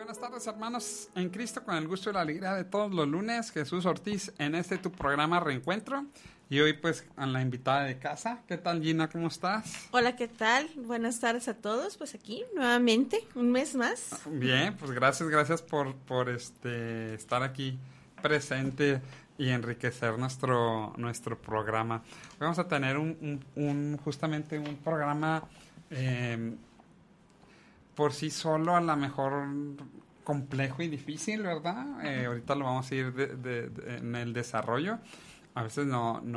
Buenas tardes, hermanos en Cristo, con el gusto y la alegría de todos los lunes. Jesús Ortiz en tu programa Reencuentro. Y hoy pues a la invitada de casa. ¿Qué tal, Gina? ¿Cómo estás? Hola, ¿qué tal? Buenas tardes a todos. Pues aquí nuevamente, un mes más. Bien, pues gracias por estar aquí presente y enriquecer nuestro programa. Hoy vamos a tener justamente un programa por sí solo a lo mejor complejo y difícil, ¿verdad? Ahorita lo vamos a ir en el desarrollo. A veces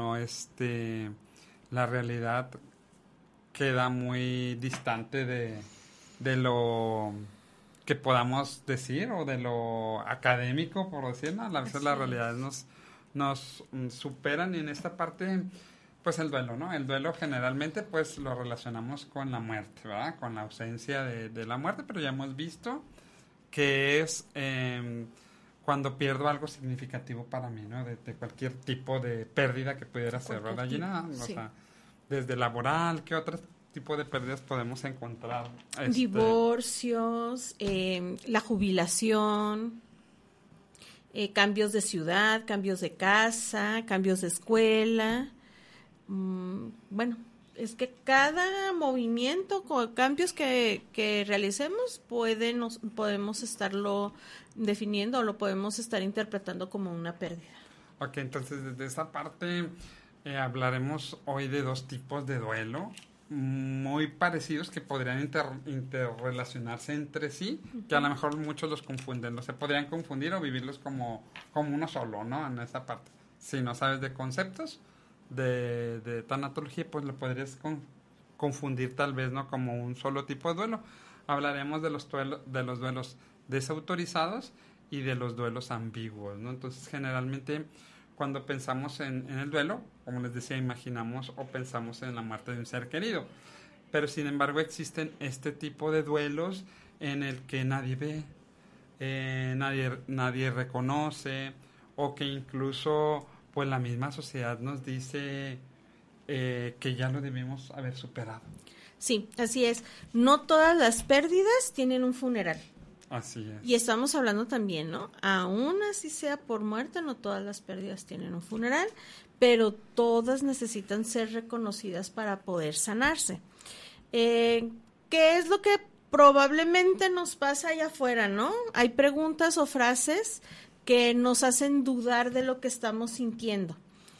la realidad queda muy distante de lo que podamos decir o de lo académico, por decirlo. A veces las realidades nos superan, y en esta parte, pues el duelo, ¿no? El duelo generalmente pues lo relacionamos con la muerte, ¿verdad? Con la ausencia de la muerte, pero ya hemos visto que es cuando pierdo algo significativo para mí, ¿no? De cualquier tipo de pérdida que pudiera ser, ¿verdad, Gina? O sea, desde laboral, ¿qué otro tipo de pérdidas podemos encontrar? Divorcios, la jubilación, cambios de ciudad, cambios de casa, cambios de escuela. Bueno, es que cada movimiento, cambios que realicemos, podemos estarlo definiendo o lo podemos estar interpretando como una pérdida. Ok, entonces desde esa parte hablaremos hoy de dos tipos de duelo muy parecidos que podrían interrelacionarse entre sí, que a lo mejor muchos los confunden, no se podrían confundir o vivirlos como uno solo, ¿no? En esa parte. Si no sabes de conceptos de tanatología, pues lo podrías confundir tal vez, ¿no? Como un solo tipo de duelo. Hablaremos de los duelos desautorizados y de los duelos ambiguos, ¿no? Entonces, generalmente, cuando pensamos en el duelo, como les decía, imaginamos o pensamos en la muerte de un ser querido. Pero, sin embargo, existen este tipo de duelos en el que nadie ve, nadie reconoce, o que incluso pues la misma sociedad nos dice que ya lo debimos haber superado. Sí, así es. No todas las pérdidas tienen un funeral. Así es. Y estamos hablando también, ¿no? Aún así sea por muerte, no todas las pérdidas tienen un funeral, pero todas necesitan ser reconocidas para poder sanarse. ¿Qué es lo que probablemente nos pasa allá afuera, no? Hay preguntas o frases que nos hacen dudar de lo que estamos sintiendo.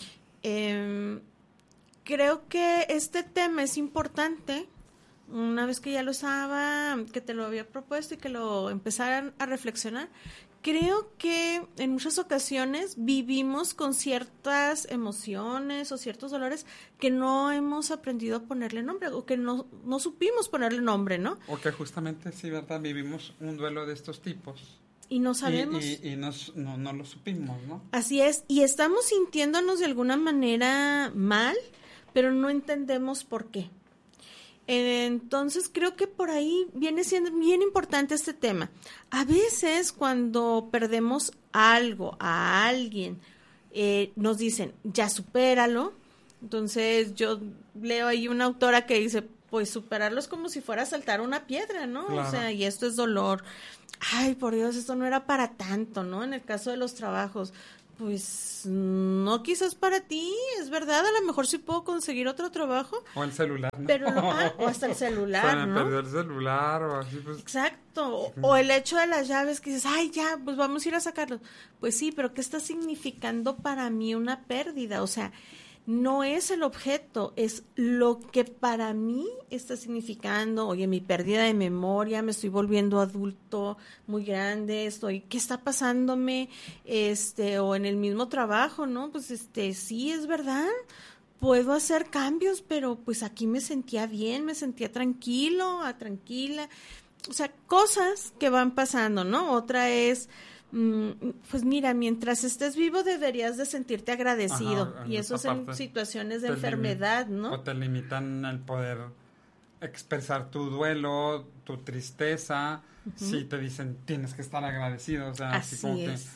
Creo que este tema es importante. Una vez que ya que te lo había propuesto y que lo empezaran a reflexionar, creo que en muchas ocasiones vivimos con ciertas emociones o ciertos dolores que no hemos aprendido a ponerle nombre, o que no supimos ponerle nombre, ¿no? O que justamente, sí, ¿verdad? Vivimos un duelo de estos tipos. Y no sabemos. Y no lo supimos, ¿no? Así es, y estamos sintiéndonos de alguna manera mal, pero no entendemos por qué. Entonces creo que por ahí viene siendo bien importante este tema. A veces cuando perdemos algo, a alguien, nos dicen, ya supéralo. Entonces yo leo ahí una autora que dice, pues superarlo es como si fuera a saltar una piedra, ¿no? Claro. O sea, y esto es dolor. Ay, por Dios, esto no era para tanto, ¿no? En el caso de los trabajos, pues no quizás para ti, es verdad, a lo mejor sí puedo conseguir otro trabajo. O el celular, ¿no? Pero o hasta el celular, o sea, ¿no? perdió el celular o así, pues. Exacto, o el hecho de las llaves que dices, ay, ya, pues vamos a ir a sacarlos. Pues sí, pero ¿qué está significando para mí una pérdida? O sea, no es el objeto, es lo que para mí está significando. Oye, mi pérdida de memoria, me estoy volviendo adulto, muy grande, ¿qué está pasándome? O en el mismo trabajo, ¿no? Pues sí, es verdad, puedo hacer cambios, pero pues aquí me sentía bien, me sentía tranquila. O sea, cosas que van pasando, ¿no? Otra es, pues mira, mientras estés vivo deberías de sentirte agradecido. Ajá, y eso es en situaciones de enfermedad, ¿no? O te limitan el poder expresar tu duelo, tu tristeza. Uh-huh. Si te dicen tienes que estar agradecido, o sea, así como es. Que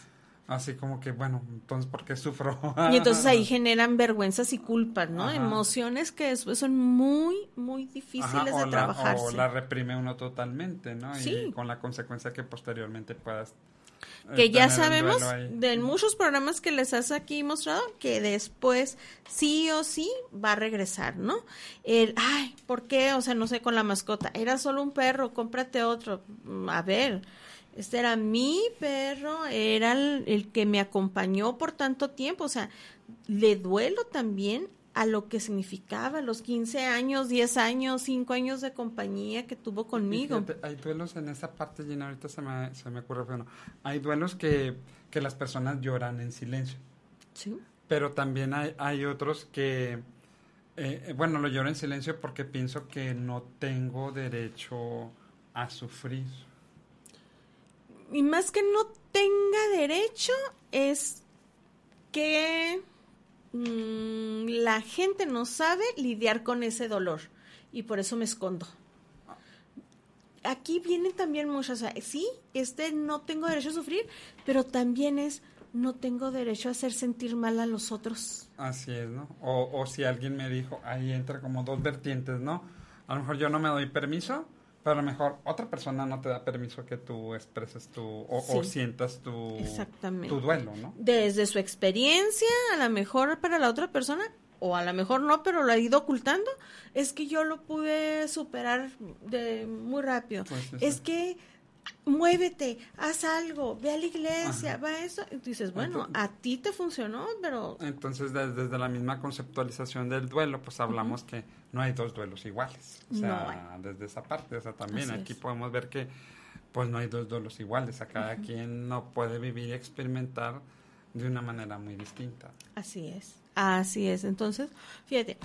Así como que, bueno, entonces, ¿por qué sufro? Y entonces ahí generan vergüenzas y culpas, ¿no? Ajá. Emociones que después son muy, muy difíciles Ajá, de trabajarse. o la reprime uno totalmente, ¿no? Y Sí. con la consecuencia que posteriormente puedas Que ya tener el sabemos duelo ahí. de muchos programas que les has aquí mostrado que después sí o sí va a regresar, ¿no? Ay, ¿por qué? O sea, no sé, con la mascota, era solo un perro, cómprate otro. A ver, este era mi perro, era el que me acompañó por tanto tiempo, o sea, le duelo también a lo que significaba los 15 años, 10 años, 5 años de compañía que tuvo conmigo. Y fíjate, hay duelos en esa parte, Gina, ahorita se me ocurre, bueno, hay duelos que las personas lloran en silencio, Sí. pero también hay otros que, bueno, lo lloro en silencio porque pienso que no tengo derecho a sufrir. Y más que no tenga derecho, es que la gente no sabe lidiar con ese dolor y por eso me escondo. Aquí vienen también muchas, o sea, sí, no tengo derecho a sufrir, pero también es no tengo derecho a hacer sentir mal a los otros. Así es, ¿no? O si alguien me dijo, ahí entra como dos vertientes, ¿no? A lo mejor yo no me doy permiso, pero a lo mejor otra persona no te da permiso que tú expreses o Sí, sientas exactamente. tu duelo, ¿no? Desde su experiencia, a lo mejor para la otra persona, o a lo mejor no, pero lo ha ido ocultando, es que yo lo pude superar muy rápido. Pues sí, Es sí. que muévete, haz algo, ve a la iglesia, va a eso. Y tú dices, bueno, a ti te funcionó, pero... Entonces, desde la misma conceptualización del duelo, pues hablamos que no hay dos duelos iguales. O sea, desde esa parte, o sea, también Así aquí es. podemos ver que pues no hay dos duelos iguales. A cada quien no puede vivir y experimentar de una manera muy distinta. Así es, así es. Entonces, fíjate,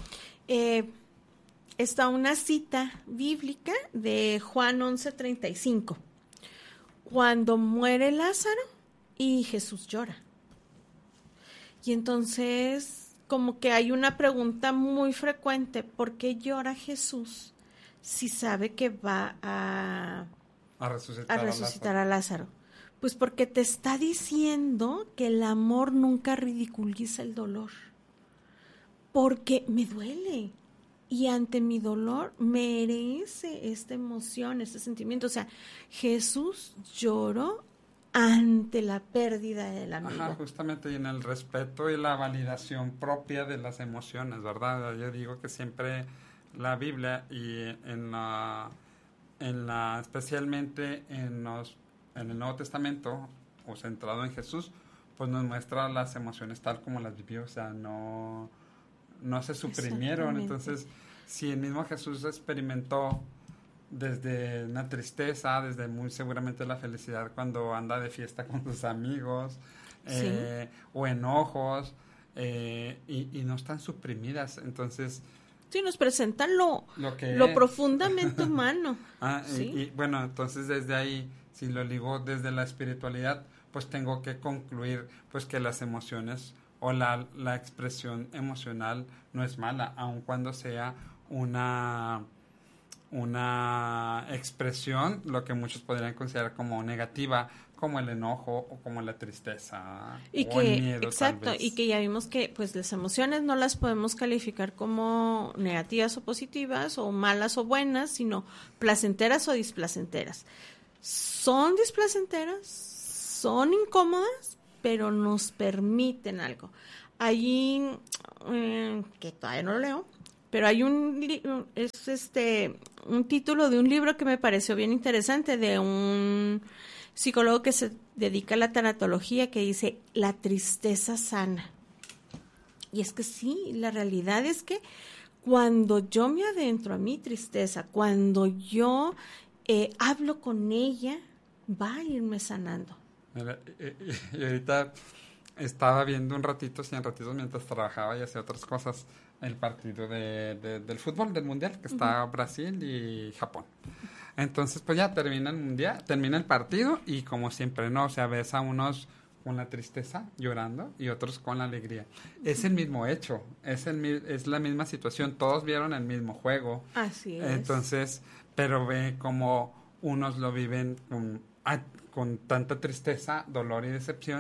está una cita bíblica de Juan 11:35, cuando muere Lázaro y Jesús llora. Y entonces, como que hay una pregunta muy frecuente, ¿por qué llora Jesús si sabe que va a resucitar a Lázaro? Pues porque te está diciendo que el amor nunca ridiculiza el dolor. Porque me duele. Y ante mi dolor merece esta emoción, este sentimiento. O sea, Jesús lloró ante la pérdida del amigo. Ajá, justamente, y en el respeto y la validación propia de las emociones, ¿verdad? Yo digo que siempre la Biblia y especialmente en el Nuevo Testamento, o centrado en Jesús, pues nos muestra las emociones tal como las vivió, o sea, no se suprimieron. Entonces, si el mismo Jesús experimentó desde una tristeza, desde muy seguramente la felicidad cuando anda de fiesta con sus amigos, Sí. o enojos, y no están suprimidas, entonces... Sí, nos presentan lo que profundamente humano. ¿Sí? y bueno, entonces desde ahí, si lo ligo desde la espiritualidad, pues tengo que concluir pues que las emociones o la expresión emocional no es mala, aun cuando sea una expresión, lo que muchos podrían considerar como negativa, como el enojo o como la tristeza o el miedo. Exacto, tal vez. y que ya vimos que pues las emociones no las podemos calificar como negativas o positivas o malas o buenas, sino placenteras o displacenteras. Son displacenteras, son incómodas, pero nos permiten algo. Allí, que todavía no lo leo, pero hay un título de un libro que me pareció bien interesante, de un psicólogo que se dedica a la tanatología, que dice, la tristeza sana. Y es que sí, la realidad es que cuando yo me adentro a mi tristeza, cuando yo hablo con ella, va a irme sanando. Mira, y ahorita estaba viendo un ratito, sí, en ratitos mientras trabajaba y hacía otras cosas, el partido del fútbol, del mundial, que está Brasil y Japón. Entonces, pues ya termina el mundial, termina el partido y como siempre, ¿no? O sea, ves a unos con la tristeza llorando y otros con la alegría. Es el mismo hecho, es la misma situación, todos vieron el mismo juego. Así es. Entonces, pero ve como unos lo viven con tanta tristeza, dolor y decepción,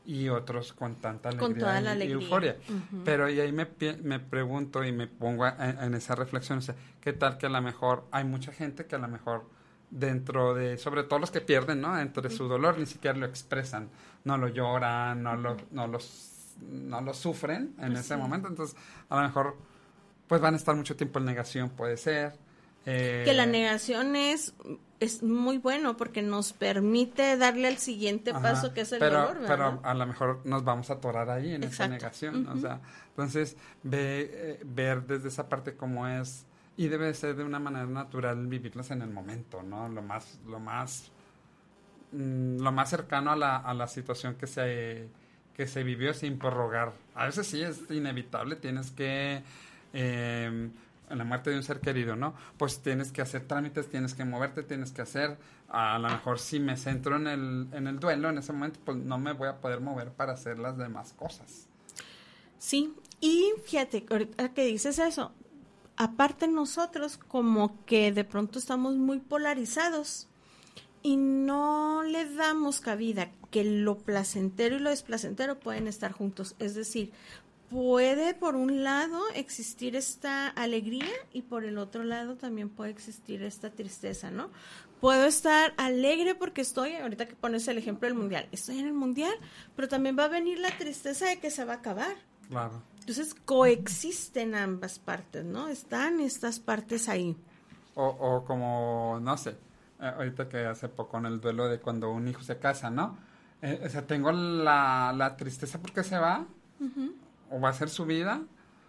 y otros con tanta alegría, con toda la y alegría. euforia. Pero y ahí me pregunto y me pongo en esa reflexión, o sea, ¿qué tal que a lo mejor hay mucha gente que a lo mejor dentro de, sobre todo los que pierden, ¿no? Dentro de su dolor ni siquiera lo expresan, no lo lloran, no lo sufren en ese momento, entonces a lo mejor pues van a estar mucho tiempo en negación, puede ser. Que la negación es muy bueno porque nos permite darle al siguiente paso, que es el dolor, ¿verdad? Pero a lo mejor nos vamos a atorar ahí en esa negación, o sea, entonces ver desde esa parte cómo es, y debe ser de una manera natural vivirlas en el momento, ¿no? Lo más cercano a la situación que se vivió sin prorrogar. A veces sí es inevitable, tienes que en la muerte de un ser querido, ¿no? Pues tienes que hacer trámites, tienes que moverte, tienes que hacer, a lo mejor si me centro en el duelo en ese momento, pues no me voy a poder mover para hacer las demás cosas. Sí, y fíjate, ahorita que dices eso, aparte nosotros como que de pronto estamos muy polarizados y no le damos cabida que lo placentero y lo desplacentero pueden estar juntos, es decir, puede por un lado existir esta alegría y por el otro lado también puede existir esta tristeza, ¿no? Puedo estar alegre porque estoy, ahorita que pones el ejemplo del mundial, estoy en el mundial, pero también va a venir la tristeza de que se va a acabar. Claro. Entonces coexisten ambas partes, ¿no? Están estas partes ahí. O como, no sé, ahorita que hace poco en el duelo de cuando un hijo se casa, ¿no? O sea, tengo la tristeza porque se va, o va a ser su vida,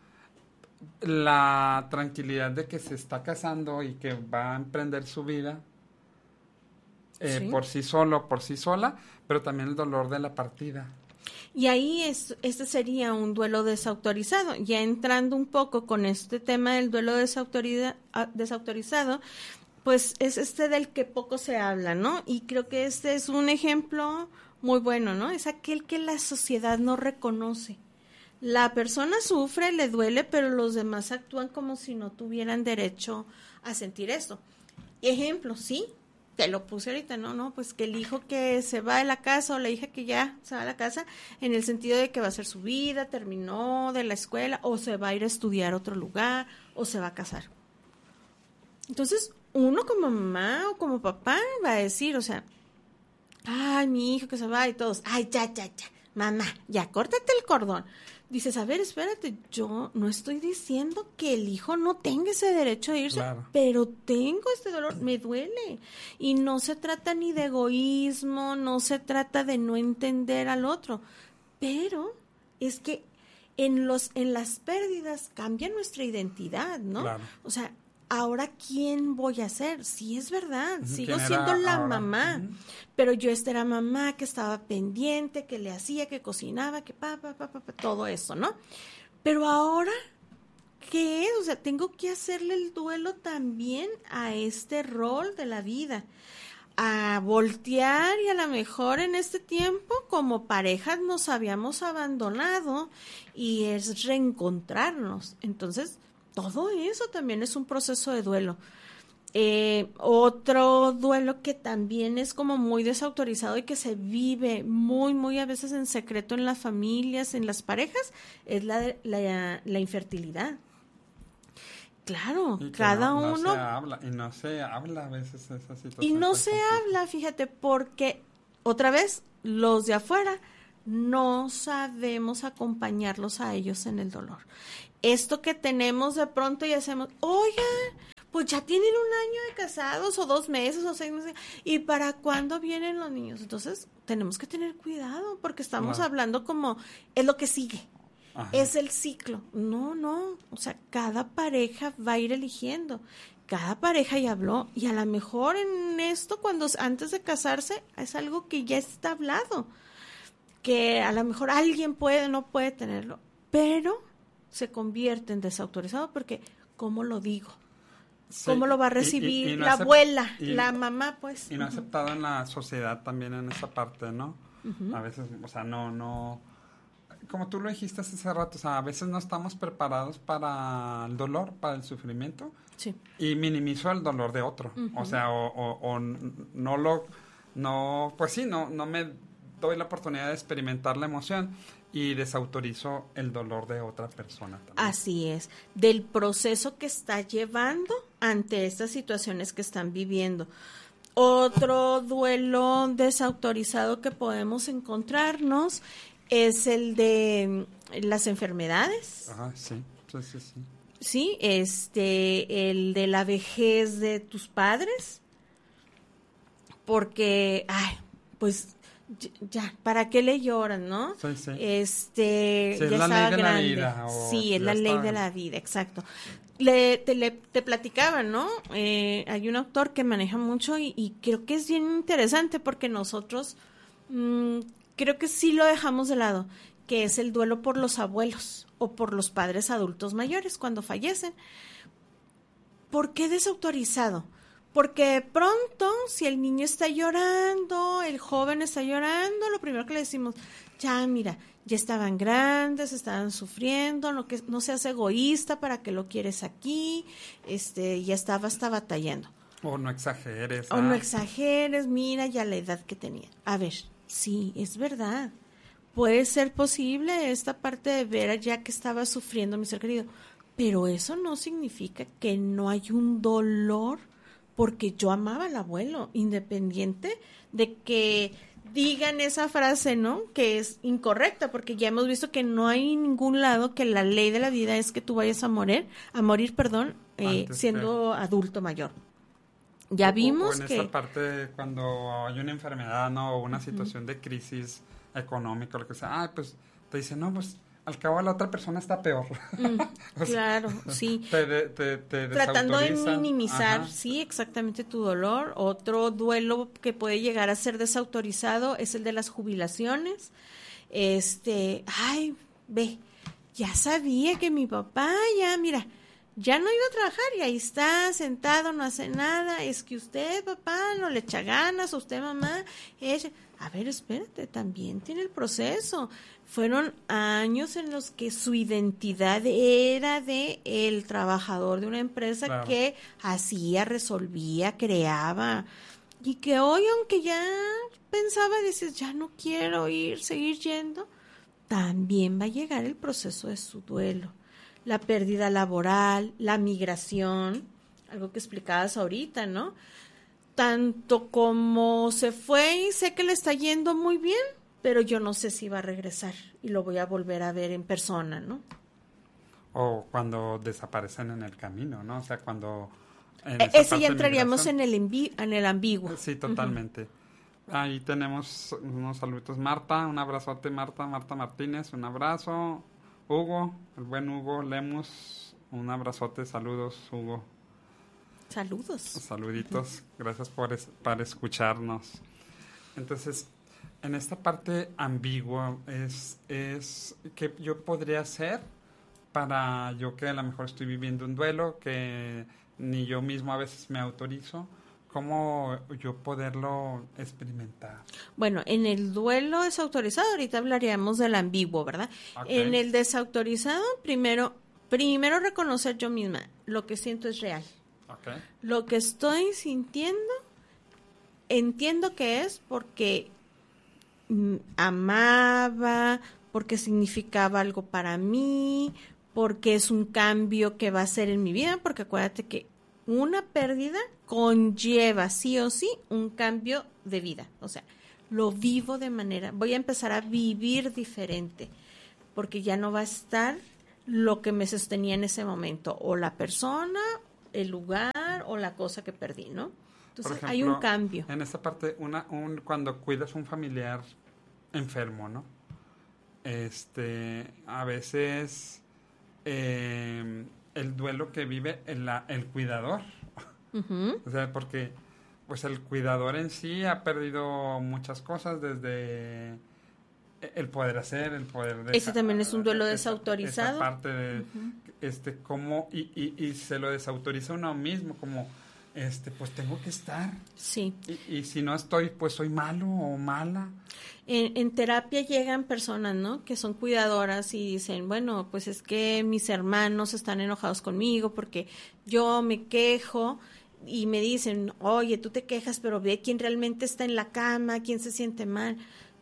la tranquilidad de que se está casando y que va a emprender su vida Sí. por sí solo, por sí sola, pero también el dolor de la partida. Y ahí este sería un duelo desautorizado. Ya entrando un poco con este tema del duelo desautorizado, pues es este del que poco se habla, ¿no? Y creo que este es un ejemplo muy bueno, ¿no? Es aquel que la sociedad no reconoce. La persona sufre, le duele, pero los demás actúan como si no tuvieran derecho a sentir esto. Ejemplo, sí, te lo puse ahorita, no, pues que el hijo que se va de la casa o la hija que ya se va de la casa, en el sentido de que va a hacer su vida, terminó de la escuela, o se va a ir a estudiar a otro lugar, o se va a casar. Entonces, uno como mamá o como papá va a decir, o sea, ay, mi hijo que se va y todos, ay, ya, mamá, ya, córtate el cordón. Dices, a ver, espérate, yo no estoy diciendo que el hijo no tenga ese derecho de irse, Claro. pero tengo este dolor, me duele. Y no se trata ni de egoísmo, no se trata de no entender al otro, pero es que en las pérdidas cambia nuestra identidad, ¿no? Claro. O sea, ahora ¿quién voy a ser? Sí, es verdad, sigo ¿Quién siendo era la ahora? mamá, pero yo esta era mamá que estaba pendiente, que le hacía, que cocinaba, que todo eso, ¿no? Pero ahora, ¿qué es? O sea, tengo que hacerle el duelo también a este rol de la vida, a voltear, y a lo mejor en este tiempo como parejas nos habíamos abandonado y es reencontrarnos. Entonces, todo eso también es un proceso de duelo. Otro duelo que también es como muy desautorizado y que se vive muy a veces en secreto en las familias, en las parejas, es la infertilidad. Claro, Y que cada no uno... no se habla a veces esa situación. Y no tan se compleja. habla, fíjate, porque otra vez los de afuera no sabemos acompañarlos a ellos en el dolor. Esto que tenemos de pronto y hacemos, oigan, pues ya tienen 1 año de casados o 2 meses o 6 meses, ¿y para cuándo vienen los niños? Entonces tenemos que tener cuidado porque estamos hablando como es lo que sigue. Ajá. Es el ciclo. No, o sea, cada pareja va a ir eligiendo. Cada pareja ya habló y a lo mejor en esto antes de casarse es algo que ya está hablado, que a lo mejor alguien no puede tenerlo, pero se convierte en desautorizado porque ¿cómo lo digo? Sí, ¿Cómo lo va a recibir y no la abuela, y- la mamá, pues? Y no aceptado en la sociedad también en esa parte, ¿no? A veces, o sea, no, como tú lo dijiste hace rato, o sea, a veces no estamos preparados para el dolor, para el sufrimiento, Sí. y minimizo el dolor de otro, o sea, o no, pues sí, no me doy la oportunidad de experimentar la emoción y desautorizo el dolor de otra persona también. Así es, del proceso que está llevando ante estas situaciones que están viviendo. Otro duelo desautorizado que podemos encontrarnos es el de las enfermedades. Ajá, sí. Sí, el de la vejez de tus padres, porque, pues ya, ¿para qué le lloran, no? Sí. Ya es estaba la ley de grande. la vida. Sí, es la ley de la vida, exacto. Te platicaba, ¿no? Hay un autor que maneja mucho y creo que es bien interesante porque nosotros creo que sí lo dejamos de lado, que es el duelo por los abuelos o por los padres adultos mayores cuando fallecen. ¿Por qué desautorizado? Porque de pronto, si el niño está llorando, el joven está llorando, lo primero que le decimos, ya mira, ya estaban grandes, estaban sufriendo, no seas egoísta, ¿para qué lo quieres aquí? Ya estaba hasta batallando. O no exageres. O no exageres, mira ya la edad que tenía. A ver, sí, es verdad. Puede ser posible esta parte de ver ya que estaba sufriendo mi ser querido, pero eso no significa que no hay un dolor porque yo amaba al abuelo, independiente de que digan esa frase, ¿no? Que es incorrecta, porque ya hemos visto que no hay ningún lado que la ley de la vida es que tú vayas a morir, siendo adulto mayor. Ya vimos o en que... esta parte, cuando hay una enfermedad, ¿no? O una situación de crisis económica, lo que sea, pues te dicen, no, pues al cabo la otra persona está peor. Claro, sí. Te Tratando de minimizar, Ajá. sí, exactamente tu dolor. Otro duelo que puede llegar a ser desautorizado es el de las jubilaciones. Ya sabía que mi papá ya no iba a trabajar y ahí está sentado, no hace nada. Es que usted, papá, no le echa ganas, usted, mamá, ella. A ver, espérate, también tiene el proceso. Fueron años en los que su identidad era de el trabajador de una empresa, claro, que hacía, resolvía, creaba. Y que hoy, aunque ya pensaba, dices, ya no quiero seguir yendo, también va a llegar el proceso de su duelo. La pérdida laboral, la migración, algo que explicabas ahorita, ¿no? Tanto como se fue y sé que le está yendo muy bien, pero yo no sé si va a regresar y lo voy a volver a ver en persona, ¿no? O cuando desaparecen en el camino, ¿no? O sea, cuando... Ese ya entraríamos en el ambiguo. Sí, totalmente. Ahí tenemos unos saludos. Marta, un abrazote, Marta Martínez, un abrazo. Hugo, el buen Hugo Lemus, un abrazote, saludos, Hugo. Saludos. Saluditos, gracias por escucharnos. Entonces, en esta parte ambigua es que yo podría hacer para yo que a lo mejor estoy viviendo un duelo que ni yo mismo a veces me autorizo, ¿cómo yo poderlo experimentar? Bueno, en el duelo desautorizado, ahorita hablaríamos del ambiguo, ¿verdad? Okay. En el desautorizado, primero reconocer yo misma, lo que siento es real. Okay. Lo que estoy sintiendo, entiendo que es porque amaba, porque significaba algo para mí, porque es un cambio que va a ser en mi vida, porque acuérdate que una pérdida conlleva sí o sí un cambio de vida, o sea, lo vivo voy a empezar a vivir diferente, porque ya no va a estar lo que me sostenía en ese momento, o la persona, el lugar o la cosa que perdí, ¿no? Entonces, por ejemplo, hay un cambio. En esta parte, cuando cuidas un familiar enfermo, ¿no? A veces el duelo que vive el cuidador. Uh-huh. O sea, porque pues el cuidador en sí ha perdido muchas cosas, desde el poder hacer, el poder de... Ese también es un duelo desautorizado. Esa parte de, uh-huh, cómo, y se lo desautoriza uno mismo, como, pues tengo que estar. Sí. Y si no estoy, pues soy malo o mala. En terapia llegan personas, ¿no?, que son cuidadoras y dicen, bueno, pues es que mis hermanos están enojados conmigo porque yo me quejo y me dicen, oye, tú te quejas, pero ve quién realmente está en la cama, quién se siente mal.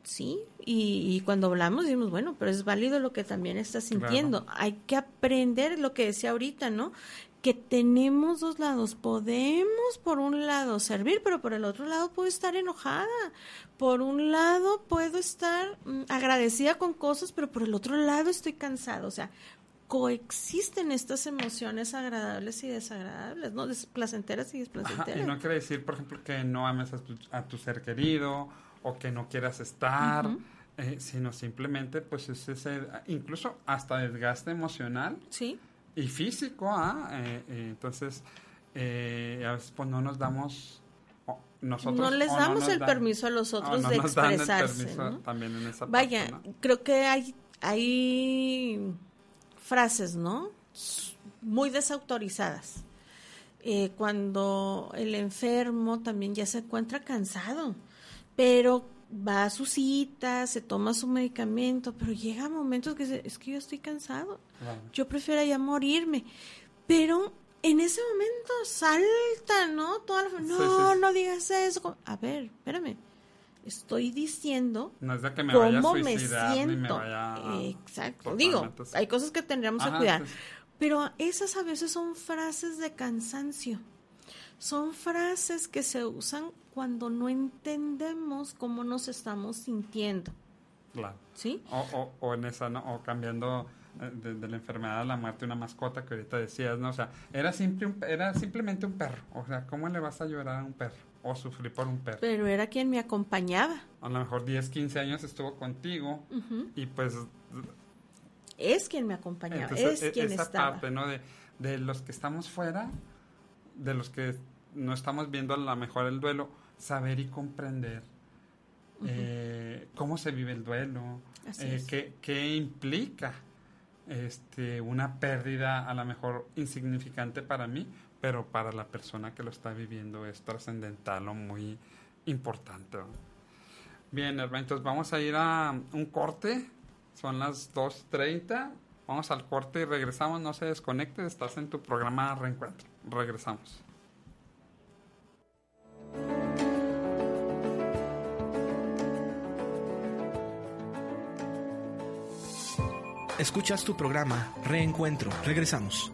Sí, y cuando hablamos decimos, bueno, pero es válido lo que también estás sintiendo. Claro. Hay que aprender lo que decía ahorita, ¿no? Que tenemos dos lados. Podemos, por un lado, servir, pero por el otro lado puedo estar enojada. Por un lado puedo estar agradecida con cosas, pero por el otro lado estoy cansada. O sea, coexisten estas emociones agradables y desagradables, ¿no? Placenteras y desplacenteras. Ajá, y no quiere decir, por ejemplo, que no ames a tu ser querido o que no quieras estar, sino simplemente, pues, es ese, incluso hasta desgaste emocional. Sí. Y físico, entonces, a veces pues no nos damos, nosotros... No les damos el permiso a los otros de expresarse, ¿no? También en esa Vaya, parte, ¿no? Creo que hay frases, ¿no? Muy desautorizadas. Cuando el enfermo también ya se encuentra cansado, pero va a su cita, se toma su medicamento, pero llega momentos que dice, es que yo estoy cansado, yo prefiero ya morirme, pero en ese momento salta, ¿no? No digas eso. A ver, espérame, estoy diciendo no es de que me cómo vaya a me suicidar, siento. Ni me vaya Exacto. Digo, hay cosas que tendríamos que cuidar, sí. Pero esas a veces son frases de cansancio. Son frases que se usan cuando no entendemos cómo nos estamos sintiendo. Claro. ¿Sí? O en esa, ¿no? O cambiando de la enfermedad a la muerte una mascota que ahorita decías, ¿no? O sea, era simplemente un perro. O sea, ¿cómo le vas a llorar a un perro? O sufrir por un perro. Pero era quien me acompañaba. A lo mejor 10, 15 años estuvo contigo y pues... Es quien me acompañaba, entonces, es quien esa estaba. parte, ¿no? De los que estamos fuera, de los que no estamos viendo a lo mejor el duelo, saber y comprender cómo se vive el duelo, qué implica una pérdida a lo mejor insignificante para mí, pero para la persona que lo está viviendo es trascendental o muy importante, ¿no? Bien, hermanitos, vamos a ir a un corte. Son las 2:30. Vamos al corte y regresamos. No se desconecte. Estás en tu programa Reencuentro. Regresamos. Escuchas tu programa Reencuentro. Regresamos.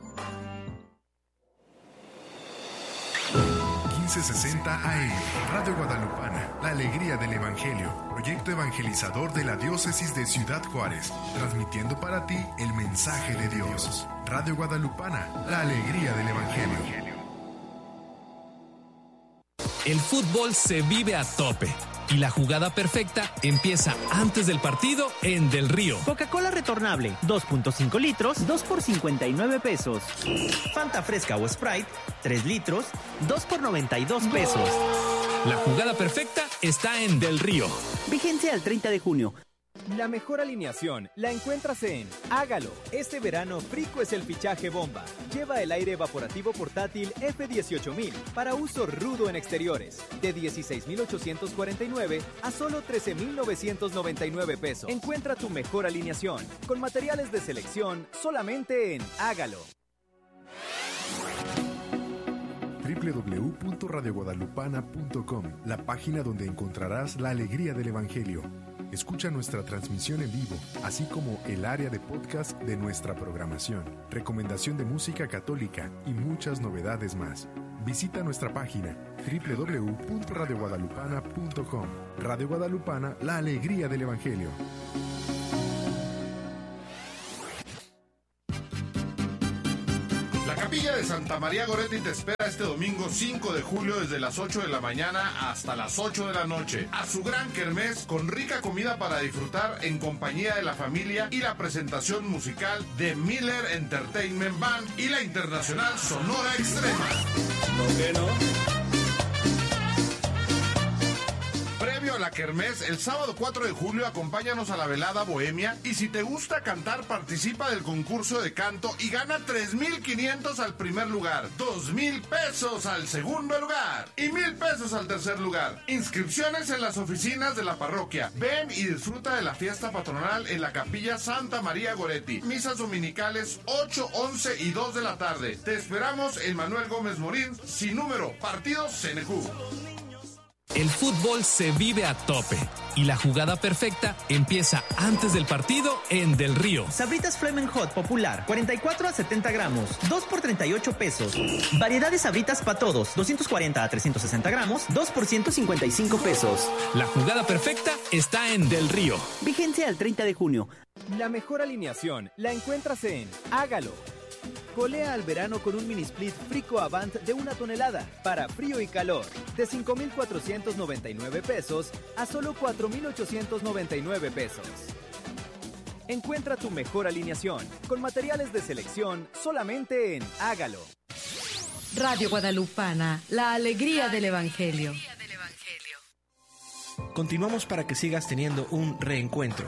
1560 AM, Radio Guadalupana, la alegría del Evangelio, proyecto evangelizador de la diócesis de Ciudad Juárez, transmitiendo para ti el mensaje de Dios. Radio Guadalupana, la alegría del Evangelio. El fútbol se vive a tope y la jugada perfecta empieza antes del partido en Del Río. Coca-Cola retornable, 2.5 litros, 2 por 59 pesos. Fanta fresca o Sprite, 3 litros, 2 por 92 pesos. La jugada perfecta está en Del Río. Vigencia al 30 de junio. La mejor alineación la encuentras en Hágalo. Este verano Frico es el fichaje bomba. Lleva el aire evaporativo portátil F18000 para uso rudo en exteriores. De 16,849 a solo 13,999 pesos. Encuentra tu mejor alineación con materiales de selección solamente en Hágalo. www.radioguadalupana.com, la página donde encontrarás la alegría del Evangelio. Escucha nuestra transmisión en vivo, así como el área de podcast de nuestra programación, recomendación de música católica y muchas novedades más. Visita nuestra página www.radioguadalupana.com. Radio Guadalupana, la alegría del Evangelio. La Capilla de Santa María Goretti te espera este domingo 5 de julio desde las 8 de la mañana hasta las 8 de la noche a su gran kermés con rica comida para disfrutar en compañía de la familia y la presentación musical de Miller Entertainment Band y la internacional Sonora Extrema. ¿Por qué no? Previo a la kermés, el sábado 4 de julio acompáñanos a la velada bohemia y si te gusta cantar participa del concurso de canto y gana 3,500 al primer lugar, 2,000 pesos al segundo lugar y 1,000 pesos al tercer lugar. Inscripciones en las oficinas de la parroquia. Ven y disfruta de la fiesta patronal en la Capilla Santa María Goretti. Misas dominicales 8, 11 y 2 de la tarde. Te esperamos en Manuel Gómez Morín, sin número, partido CNQ. el fútbol se vive a tope y la jugada perfecta empieza antes del partido en Del Río. Sabritas Flamin' Hot Popular, 44 a 70 gramos, 2 por 38 pesos. Variedad de Sabritas para todos, 240 a 360 gramos, 2 por 155 pesos. La jugada perfecta está en Del Río. Vigencia al 30 de junio. La mejor alineación la encuentras en Hágalo. Colea al verano con un mini split Frico Avant de 1 tonelada para frío y calor, de 5,499 pesos a solo 4,899 pesos. Encuentra tu mejor alineación con materiales de selección solamente en Hágalo. Radio Guadalupana, la alegría del Evangelio. Continuamos para que sigas teniendo un reencuentro.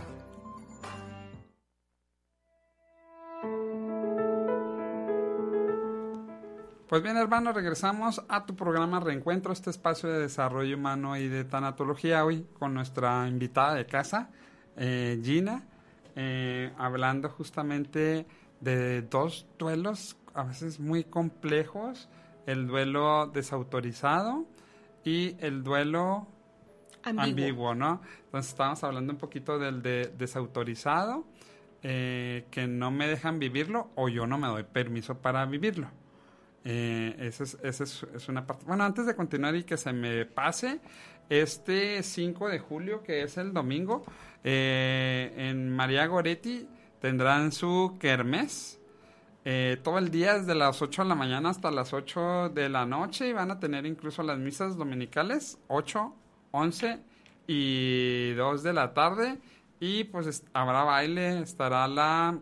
Pues bien, hermanos, regresamos a tu programa Reencuentro, este espacio de desarrollo humano y de tanatología, hoy con nuestra invitada de casa, Gina, hablando justamente de dos duelos a veces muy complejos, el duelo desautorizado y el duelo ambiguo, ¿no? Entonces estábamos hablando un poquito del desautorizado, que no me dejan vivirlo o yo no me doy permiso para vivirlo. Esa es una parte. Bueno, antes de continuar y que se me pase, este 5 de julio, que es el domingo, en María Goretti tendrán su kermés. Todo el día, desde las 8 de la mañana hasta las 8 de la noche, y van a tener incluso las misas dominicales, 8, 11 y 2 de la tarde, y pues habrá baile, estará la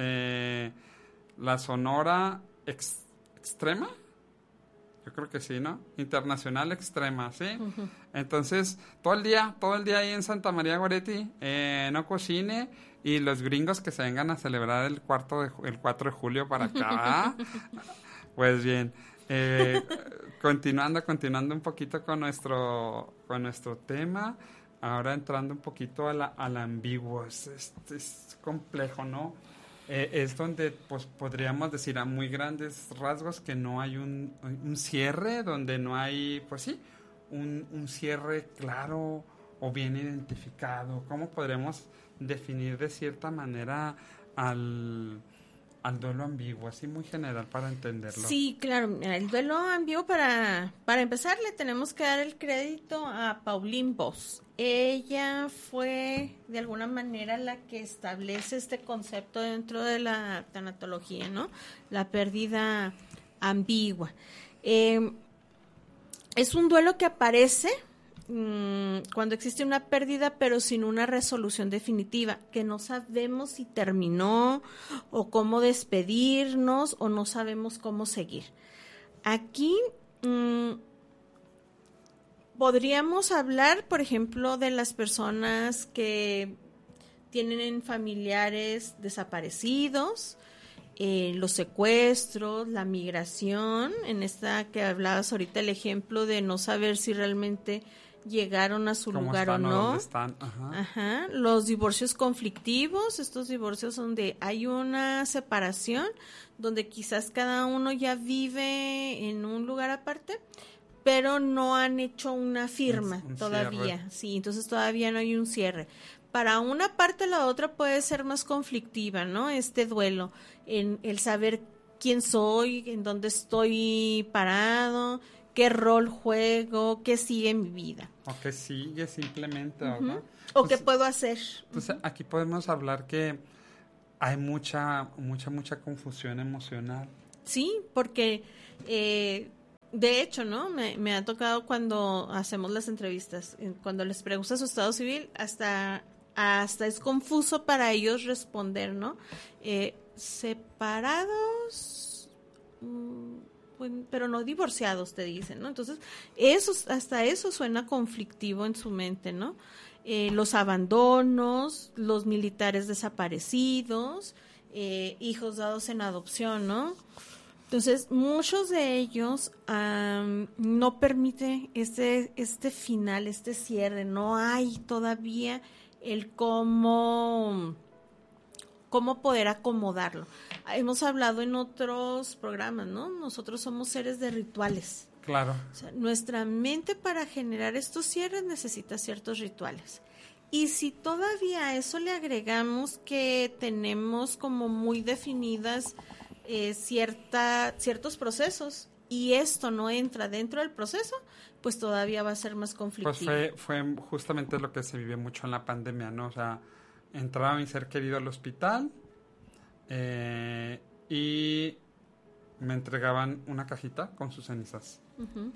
Sonora Extrema, yo creo que sí, ¿no? Internacional Extrema, ¿sí? Uh-huh. Entonces, todo el día ahí en Santa María Goretti, no cocine, y los gringos que se vengan a celebrar el 4 de julio para acá. Pues bien, continuando un poquito con nuestro tema, ahora entrando un poquito a la ambiguo, es complejo, ¿no? Es donde pues podríamos decir a muy grandes rasgos que no hay un cierre, donde no hay, pues sí, un cierre claro o bien identificado. ¿Cómo podremos definir de cierta manera al duelo ambiguo, así muy general para entenderlo? Sí, claro, el duelo ambiguo, para empezar le tenemos que dar el crédito a Pauline Boss. Ella fue de alguna manera la que establece este concepto dentro de la tanatología, ¿no? La pérdida ambigua. Es un duelo que aparece cuando existe una pérdida pero sin una resolución definitiva, que no sabemos si terminó o cómo despedirnos o no sabemos cómo seguir. Aquí podríamos hablar, por ejemplo, de las personas que tienen familiares desaparecidos, los secuestros, la migración, en esta que hablabas ahorita, el ejemplo de no saber si realmente llegaron a su lugar o no. ¿Dónde están? Ajá. Ajá. Los divorcios conflictivos, estos divorcios donde hay una separación, donde quizás cada uno ya vive en un lugar aparte, pero no han hecho una firma todavía. Cierre. Sí, entonces todavía no hay un cierre. Para una parte, la otra puede ser más conflictiva, ¿no? Este duelo, en el saber quién soy, en dónde estoy parado, qué rol juego, qué sigue en mi vida. O qué sigue simplemente, ¿verdad? O qué puedo hacer. Entonces, aquí podemos hablar que hay mucha confusión emocional. Sí, porque de hecho, ¿no? Me ha tocado cuando hacemos las entrevistas, cuando les preguntas su estado civil, hasta es confuso para ellos responder, ¿no? Separados, pero no divorciados, te dicen, ¿no? Entonces, hasta eso suena conflictivo en su mente, ¿no? Los abandonos, los militares desaparecidos, hijos dados en adopción, ¿no? Entonces, muchos de ellos no permiten este final, este cierre. No hay todavía el cómo poder acomodarlo. Hemos hablado en otros programas, ¿no? Nosotros somos seres de rituales. Claro. O sea, nuestra mente para generar estos cierres necesita ciertos rituales. Y si todavía a eso le agregamos que tenemos como muy definidas ciertos procesos y esto no entra dentro del proceso, pues todavía va a ser más conflictivo. Pues fue justamente lo que se vivió mucho en la pandemia, ¿no? O sea, entraba mi ser querido al hospital y me entregaban una cajita con sus cenizas. Uh-huh.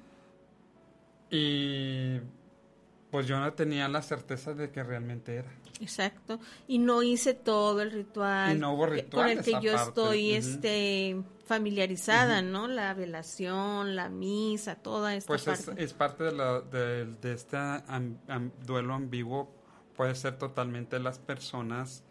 Y pues yo no tenía la certeza de que realmente era. Exacto. Y no hice todo el ritual. Y no hubo con el que yo aparte. Estoy familiarizada, ¿no? La velación, la misa, toda esta pues parte. Es parte de este duelo ambiguo. Puede ser totalmente las personas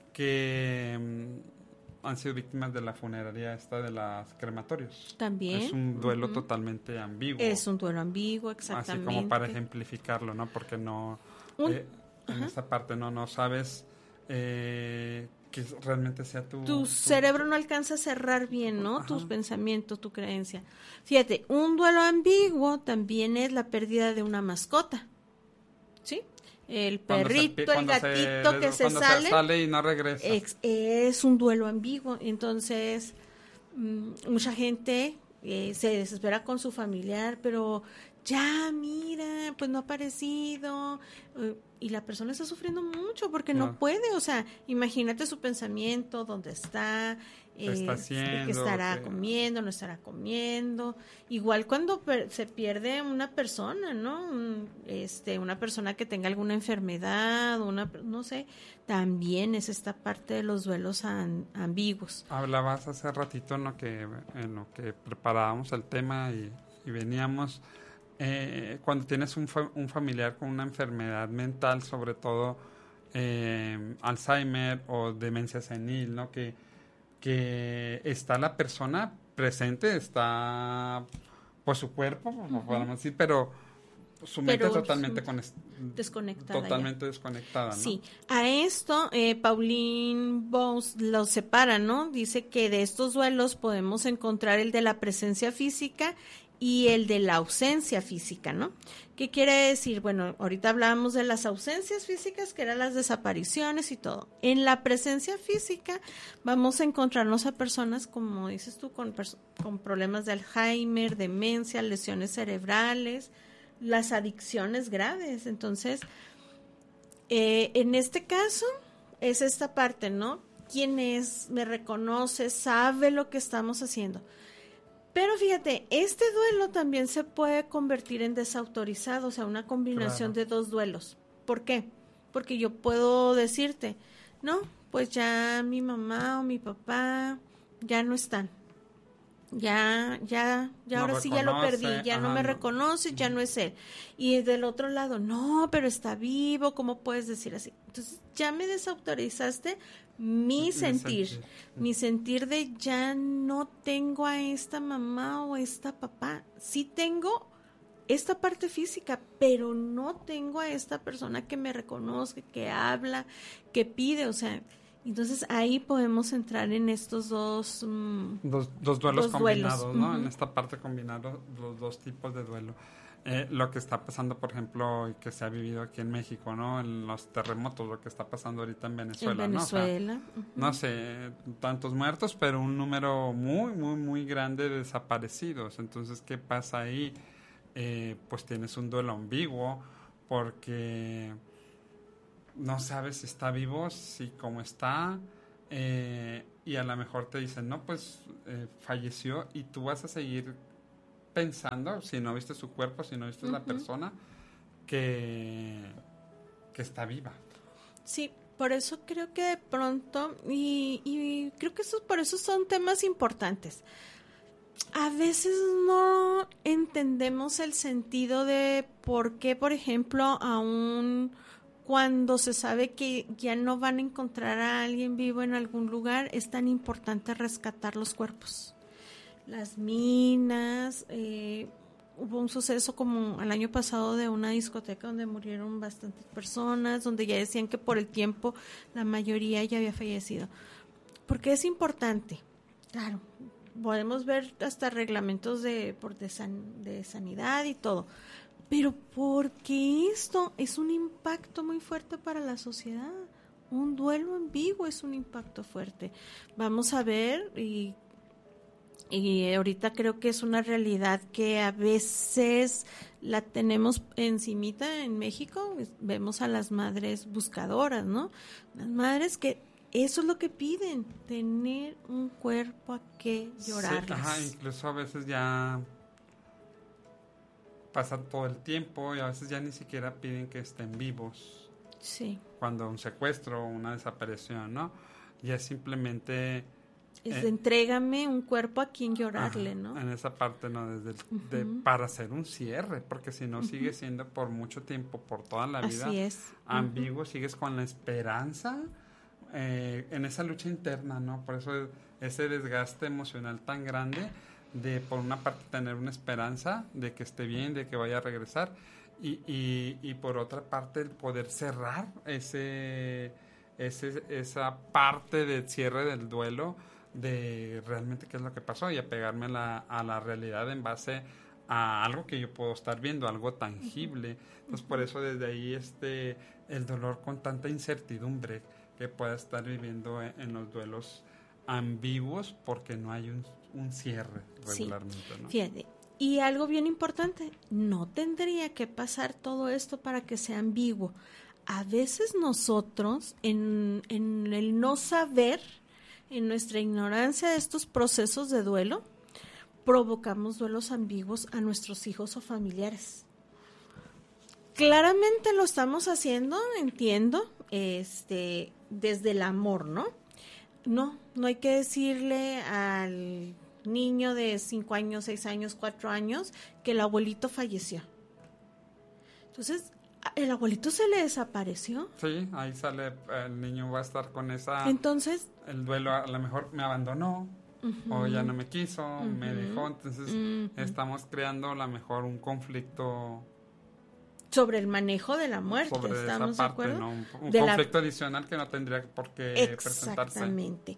que han sido víctimas de la funeraria esta de los crematorios. También. Es un duelo totalmente ambiguo. Es un duelo ambiguo, exactamente. Así como para ejemplificarlo, ¿no? Porque no... en esta parte no sabes que realmente sea tu cerebro no alcanza a cerrar bien, ¿no? Ajá. Tus pensamientos, tu creencia. Fíjate, un duelo ambiguo también es la pérdida de una mascota, ¿sí? El perrito, el gatito que se sale y no regresa. Es un duelo ambiguo. Entonces, mucha gente se desespera con su familiar, pero ya, mira, pues no ha aparecido. Y la persona está sufriendo mucho porque no puede. O sea, imagínate su pensamiento, dónde está, qué estará comiendo, no estará comiendo. Igual cuando se pierde una persona, ¿no? Una persona que tenga alguna enfermedad, no sé, también es esta parte de los duelos ambiguos. Hablabas hace ratito en lo que preparábamos el tema y veníamos... cuando tienes un familiar con una enfermedad mental, sobre todo Alzheimer o demencia senil, ¿no? Que está la persona presente, está por su cuerpo, podemos decir, pero su mente totalmente desconectada. Totalmente desconectada, ¿no? Sí, a esto Pauline Bones lo separa, ¿no? Dice que de estos duelos podemos encontrar el de la presencia física y el de la ausencia física, ¿no? ¿Qué quiere decir? Bueno, ahorita hablábamos de las ausencias físicas, que eran las desapariciones y todo. En la presencia física vamos a encontrarnos a personas, como dices tú, con problemas de Alzheimer, demencia, lesiones cerebrales, las adicciones graves. Entonces, en este caso, es esta parte, ¿no? ¿Quién es? ¿Me reconoce? ¿Sabe lo que estamos haciendo? Pero fíjate, este duelo también se puede convertir en desautorizado, o sea, una combinación de dos duelos. ¿Por qué? Porque yo puedo decirte, no, pues ya mi mamá o mi papá ya no están. Ya ahora sí ya lo perdí, ya no me reconoce, ya no es él. Y del otro lado, no, pero está vivo, ¿cómo puedes decir así? Entonces ya me desautorizaste mi sentir de ya no tengo a esta mamá o a esta papá. Sí tengo esta parte física, pero no tengo a esta persona que me reconoce, que habla, que pide, o sea... Entonces ahí podemos entrar en estos dos duelos combinados, ¿no? En esta parte combinar los dos tipos de duelo. Lo que está pasando, por ejemplo, y que se ha vivido aquí en México, ¿no? En los terremotos, lo que está pasando ahorita en Venezuela, ¿no? O sea, no sé, tantos muertos, pero un número muy, muy, muy grande de desaparecidos. Entonces, ¿qué pasa ahí? Pues tienes un duelo ambiguo porque... no sabes si está vivo, si cómo está, y a lo mejor te dicen, no, pues falleció, y tú vas a seguir pensando, si no viste su cuerpo, si no viste la persona, que está viva. Sí, por eso creo que de pronto, y creo que por eso son temas importantes. A veces no entendemos el sentido de por qué, por ejemplo, cuando se sabe que ya no van a encontrar a alguien vivo en algún lugar, es tan importante rescatar los cuerpos. Las minas, hubo un suceso como el año pasado de una discoteca donde murieron bastantes personas, donde ya decían que por el tiempo la mayoría ya había fallecido. ¿Por qué es importante? Claro, podemos ver hasta reglamentos de sanidad y todo. Pero porque esto es un impacto muy fuerte para la sociedad. Un duelo en vivo es un impacto fuerte. Vamos a ver, y ahorita creo que es una realidad que a veces la tenemos encimita en México. Vemos a las madres buscadoras, ¿no? Las madres que eso es lo que piden, tener un cuerpo a que llorarles. Sí, incluso a veces ya pasa todo el tiempo y a veces ya ni siquiera piden que estén vivos. Sí. Cuando un secuestro o una desaparición, ¿no? Ya simplemente... entrégame un cuerpo a quien llorarle, ¿no? En esa parte, ¿no? Para hacer un cierre, porque si no sigue siendo por mucho tiempo, por toda la vida. Así es. Ambiguo, sigues con la esperanza en esa lucha interna, ¿no? Por eso ese desgaste emocional tan grande de, por una parte, tener una esperanza de que esté bien, de que vaya a regresar, y por otra parte, el poder cerrar esa parte del cierre del duelo, de realmente qué es lo que pasó, y apegarme a la realidad en base a algo que yo puedo estar viendo, algo tangible. Entonces, por eso desde ahí el dolor con tanta incertidumbre que pueda estar viviendo en los duelos ambiguos, porque no hay un cierre regularmente, sí. ¿no? Fíjate, y algo bien importante, no tendría que pasar todo esto para que sea ambiguo. A veces nosotros, en el no saber, en nuestra ignorancia de estos procesos de duelo, provocamos duelos ambiguos a nuestros hijos o familiares. Claramente lo estamos haciendo, entiendo, desde el amor, ¿no? No hay que decirle al niño de 5 años, 6 años, 4 años que el abuelito falleció. Entonces, el abuelito se le desapareció. Sí, ahí sale, el niño va a estar con esa... Entonces... El duelo a lo mejor me abandonó, o ya no me quiso, me dejó, entonces estamos creando a lo mejor un conflicto... Sobre el manejo de la muerte, sobre ¿estamos esa parte, de acuerdo? ¿no? Un conflicto adicional que no tendría por qué presentarse. Exactamente.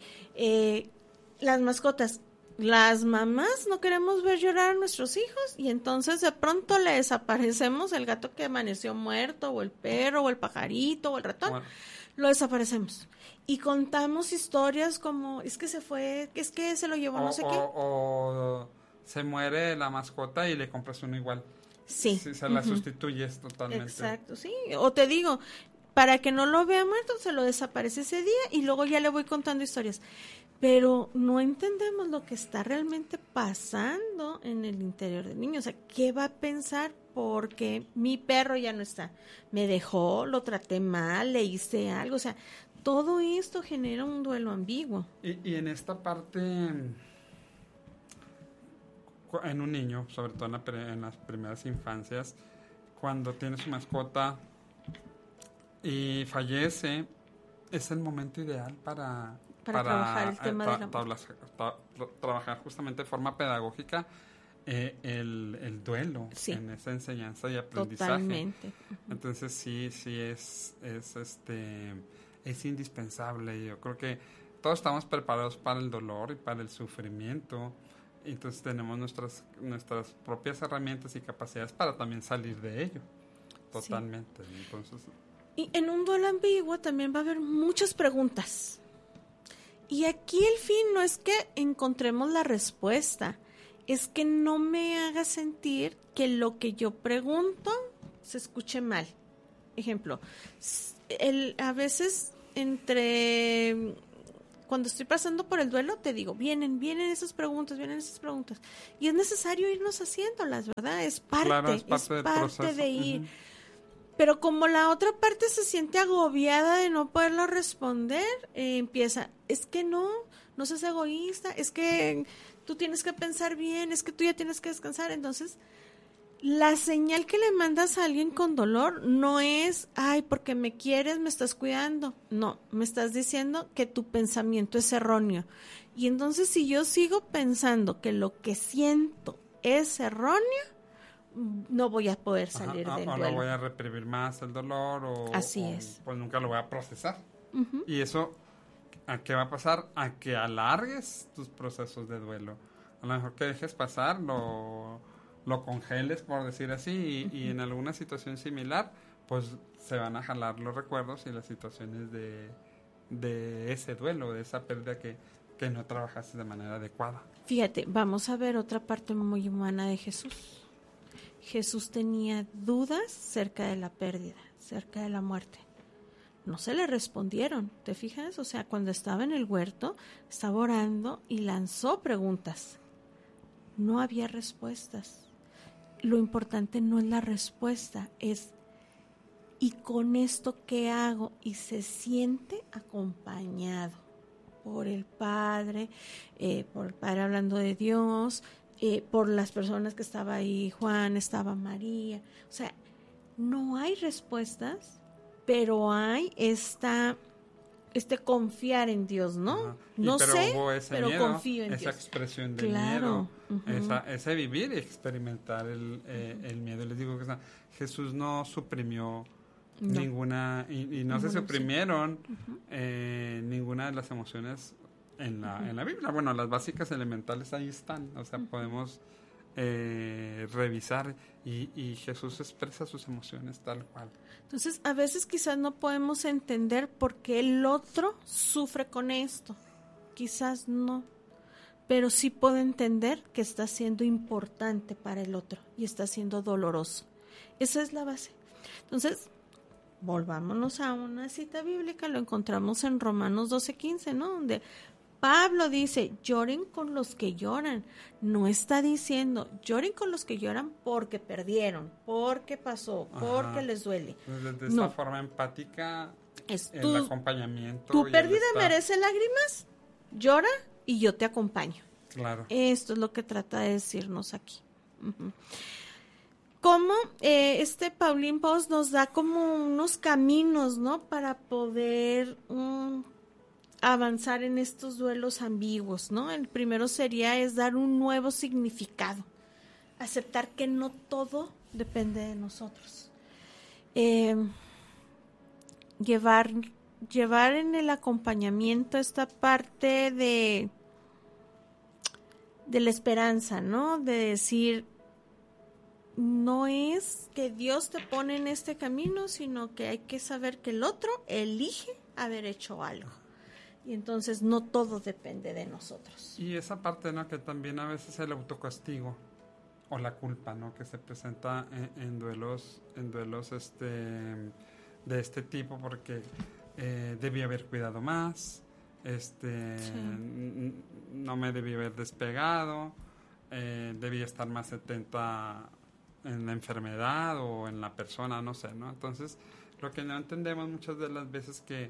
Las mascotas, las mamás no queremos ver llorar a nuestros hijos y entonces de pronto le desaparecemos el gato que amaneció muerto, o el perro, o el pajarito, o el ratón. Bueno. Lo desaparecemos. Y contamos historias como, es que se fue, es que se lo llevó no sé qué. O se muere la mascota y le compras uno igual. Sí. Si se la sustituyes totalmente. Exacto, sí. O te digo, para que no lo vea muerto, se lo desaparece ese día y luego ya le voy contando historias. Pero no entendemos lo que está realmente pasando en el interior del niño. O sea, ¿qué va a pensar? Porque mi perro ya no está. Me dejó, lo traté mal, le hice algo. O sea, todo esto genera un duelo ambiguo. Y en esta parte... En un niño, sobre todo en las primeras infancias, cuando tiene su mascota y fallece, es el momento ideal para trabajar el tema de la trabajar justamente de forma pedagógica el duelo, sí, en esa enseñanza y aprendizaje. Totalmente. Entonces sí es indispensable. Yo creo que todos estamos preparados para el dolor y para el sufrimiento. Entonces tenemos nuestras propias herramientas y capacidades para también salir de ello. Totalmente. Sí. Entonces, y en un duelo ambiguo también va a haber muchas preguntas. Y aquí el fin no es que encontremos la respuesta, es que no me haga sentir que lo que yo pregunto se escuche mal. Ejemplo, a veces cuando estoy pasando por el duelo, te digo, vienen esas preguntas. Y es necesario irnos haciéndolas, ¿verdad? Es parte de ir. Uh-huh. Pero como la otra parte se siente agobiada de no poderlo responder, empieza, es que no seas egoísta, es que tú tienes que pensar bien, es que tú ya tienes que descansar. Entonces, la señal que le mandas a alguien con dolor no es, ay, porque me quieres, me estás cuidando. No, me estás diciendo que tu pensamiento es erróneo. Y entonces, si yo sigo pensando que lo que siento es erróneo, no voy a poder salir del duelo. O lo voy a reprimir más el dolor, Así es. Pues nunca lo voy a procesar. Uh-huh. Y eso, ¿a qué va a pasar? A que alargues tus procesos de duelo. A lo mejor que dejes pasar, lo congeles, por decir así, y en alguna situación similar, pues se van a jalar los recuerdos y las situaciones de ese duelo, de esa pérdida que no trabajaste de manera adecuada. Fíjate, vamos a ver otra parte muy humana de Jesús. Jesús tenía dudas cerca de la pérdida, cerca de la muerte. No se le respondieron, ¿te fijas? O sea, cuando estaba en el huerto, estaba orando y lanzó preguntas. No había respuestas. Lo importante no es la respuesta, es ¿y con esto qué hago? Y se siente acompañado por el Padre hablando de Dios, por las personas que estaba ahí, Juan, estaba María. O sea, no hay respuestas, pero hay este confiar en Dios, ¿no? Ajá. No pero sé, hubo ese pero miedo, confío en esa Dios. expresión de Claro. miedo, ese vivir y experimentar el miedo. Les digo que Jesús no suprimió ninguna, y no se suprimieron ninguna de las emociones en la Biblia. Bueno, las básicas elementales ahí están, o sea, podemos revisar y Jesús expresa sus emociones tal cual. Entonces, a veces quizás no podemos entender por qué el otro sufre con esto. Quizás no. Pero sí puedo entender que está siendo importante para el otro y está siendo doloroso. Esa es la base. Entonces, volvámonos a una cita bíblica. Lo encontramos en Romanos 12:15, ¿no? Donde Pablo dice, lloren con los que lloran. No está diciendo, lloren con los que lloran porque perdieron, porque pasó, porque les duele. De esa forma empática, es el acompañamiento. Tu pérdida merece lágrimas, llora y yo te acompaño. Claro. Esto es lo que trata de decirnos aquí. Como Pauline Post nos da como unos caminos, ¿no? Para poder avanzar en estos duelos ambiguos, ¿no? El primero es dar un nuevo significado, aceptar que no todo depende de nosotros, llevar en el acompañamiento esta parte de la esperanza, ¿no? De decir, no es que Dios te pone en este camino, sino que hay que saber que el otro elige haber hecho algo. Y entonces no todo depende de nosotros. Y esa parte, ¿no? Que también a veces el autocastigo o la culpa, ¿no? Que se presenta en duelos de este tipo, porque debí haber cuidado más, no me debí haber despegado, debía estar más atenta en la enfermedad o en la persona, no sé, ¿no? Entonces, lo que no entendemos muchas de las veces que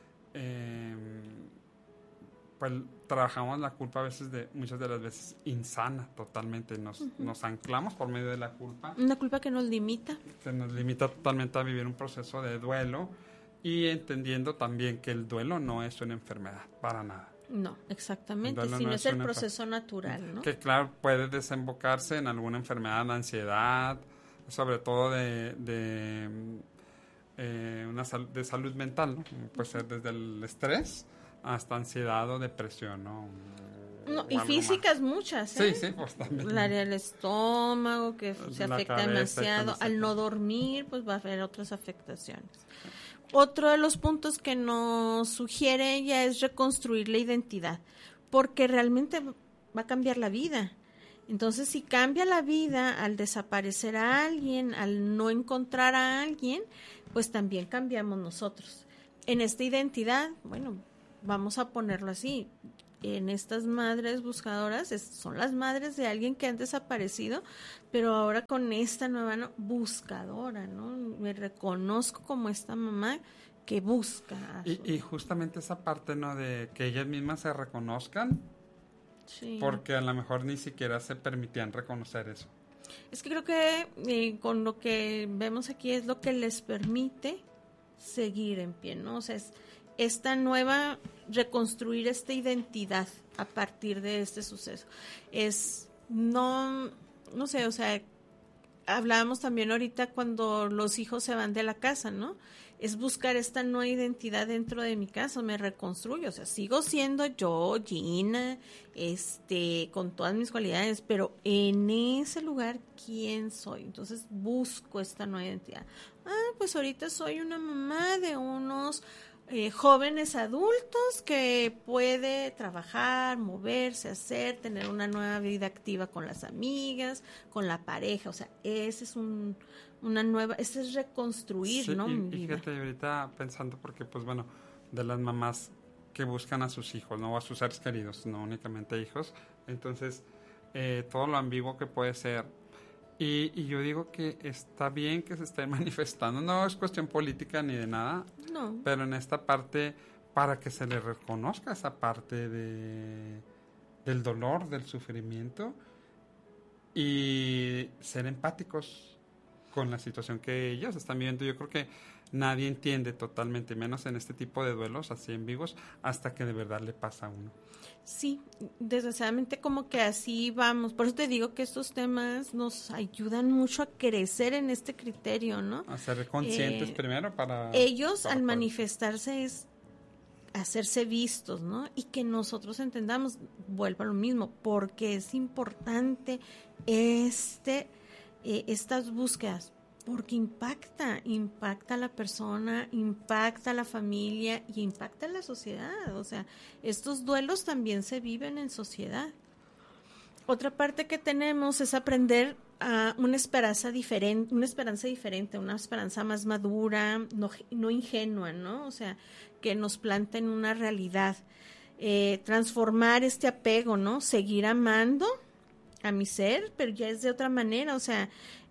pues trabajamos la culpa a veces muchas de las veces insana totalmente, nos anclamos por medio de la culpa. Una culpa que nos limita. Que nos limita totalmente a vivir un proceso de duelo y entendiendo también que el duelo no es una enfermedad, para nada. No, exactamente, sino es el proceso natural, ¿no? Que claro, puede desembocarse en alguna enfermedad, ansiedad, sobre todo de salud mental, ¿no? Puede ser desde el estrés hasta ansiedad o depresión, ¿no? Y físicas muchas, ¿eh? Sí, pues también. El área del estómago que se afecta demasiado. Al no dormir, pues va a haber otras afectaciones. Otro de los puntos que nos sugiere ella es reconstruir la identidad, porque realmente va a cambiar la vida. Entonces, si cambia la vida al desaparecer a alguien, al no encontrar a alguien, pues también cambiamos nosotros. En esta identidad, bueno, vamos a ponerlo así, en estas madres buscadoras, son las madres de alguien que han desaparecido, pero ahora con esta nueva buscadora, ¿no? Me reconozco como esta mamá que busca. Y justamente esa parte, ¿no? De que ellas mismas se reconozcan, sí. Porque a lo mejor ni siquiera se permitían reconocer eso. Es que creo que con lo que vemos aquí es lo que les permite seguir en pie, ¿no? O sea, es esta nueva, reconstruir esta identidad a partir de este suceso. Es, no sé, o sea, hablábamos también ahorita cuando los hijos se van de la casa, ¿no? Es buscar esta nueva identidad dentro de mi casa, me reconstruyo, o sea, sigo siendo yo, Gina, con todas mis cualidades, pero en ese lugar, ¿quién soy? Entonces busco esta nueva identidad. Pues ahorita soy una mamá de unos jóvenes adultos que puede trabajar, moverse, tener una nueva vida activa con las amigas, con la pareja, o sea, ese es ese es reconstruir, sí, ¿no? Y fíjate, ahorita pensando, porque pues bueno, de las mamás que buscan a sus hijos, ¿no? O a sus seres queridos, no únicamente hijos, entonces todo lo ambiguo que puede ser. Y yo digo que está bien que se esté manifestando, no es cuestión política ni de nada, no, pero en esta parte, para que se le reconozca esa parte del dolor, del sufrimiento, y ser empáticos con la situación que ellos están viviendo. Yo creo que nadie entiende totalmente, menos en este tipo de duelos así en vivos, hasta que de verdad le pasa a uno. Sí, desgraciadamente como que así vamos. Por eso te digo que estos temas nos ayudan mucho a crecer en este criterio, ¿no? A ser conscientes primero para... Ellos al manifestarse es hacerse vistos, ¿no? Y que nosotros entendamos, vuelvo a lo mismo, porque es importante estas búsquedas, porque impacta a la persona, impacta a la familia y impacta a la sociedad. O sea, estos duelos también se viven en sociedad. Otra parte que tenemos es aprender a una esperanza diferente, una esperanza más madura, no ingenua, ¿no? O sea, que nos planten una realidad. Transformar este apego, ¿no? Seguir amando a mi ser, pero ya es de otra manera, o sea,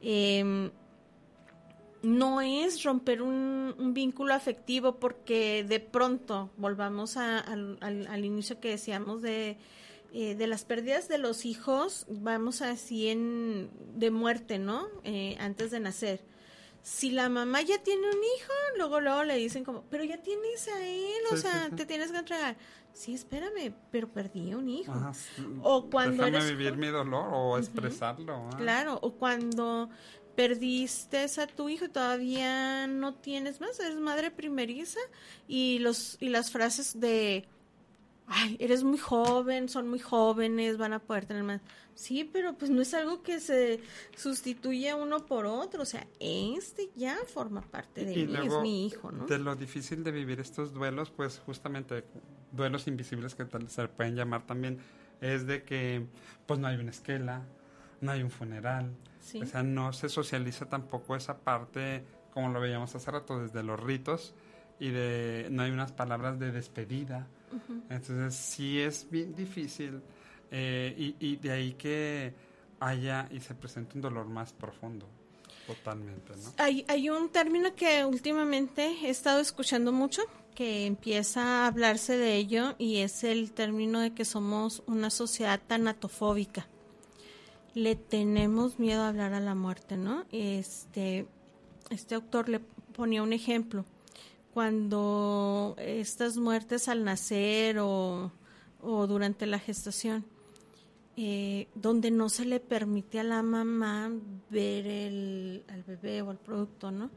no es romper un vínculo afectivo porque de pronto volvamos al inicio que decíamos de las pérdidas de los hijos, vamos así de muerte, ¿no? Antes de nacer. Si la mamá ya tiene un hijo, luego le dicen como, pero ya tienes a él, o sea, te tienes que entregar. Sí, espérame, pero perdí un hijo. Ajá, o cuando déjame vivir mi dolor o expresarlo. Claro, o cuando perdiste a tu hijo y todavía no tienes más, eres madre primeriza y las frases de ay, eres muy joven, son muy jóvenes, van a poder tener más. Sí, pero pues no es algo que se sustituye uno por otro, o sea, ya forma parte de mí, luego, es mi hijo, ¿no? De lo difícil de vivir estos duelos, pues justamente duelos invisibles que se pueden llamar también, es de que pues no hay una esquela, no hay un funeral, sí. O sea, no se socializa tampoco esa parte, como lo veíamos hace rato, desde los ritos, y no hay unas palabras de despedida. Uh-huh. Entonces sí es bien difícil y de ahí que haya y se presente un dolor más profundo, totalmente, ¿no? Hay un término que últimamente he estado escuchando mucho, que empieza a hablarse de ello, y es el término de que somos una sociedad tanatofóbica. Le tenemos miedo a hablar a la muerte, ¿no? Este autor le ponía un ejemplo. Cuando estas muertes al nacer o durante la gestación, donde no se le permite a la mamá ver al bebé o al producto, ¿no?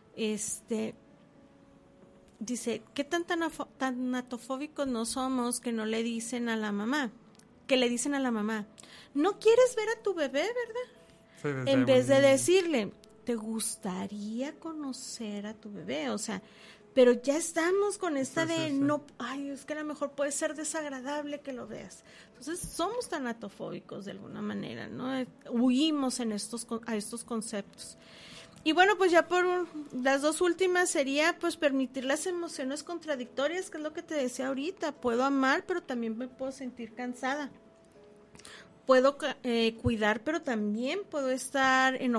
Dice, ¿qué tan tanatofóbicos no somos que no le dicen a la mamá? Que le dicen a la mamá, ¿no quieres ver a tu bebé, verdad? Sí, en vez de decirle, ¿te gustaría conocer a tu bebé? O sea, pero ya estamos con esta sí. No, ay, es que a lo mejor puede ser desagradable que lo veas. Entonces somos tanatofóbicos de alguna manera, ¿no? Huimos a estos conceptos. Y bueno, pues ya las dos últimas sería pues permitir las emociones contradictorias, que es lo que te decía ahorita. Puedo amar, pero también me puedo sentir cansada. Puedo cuidar, pero también puedo estar enojada.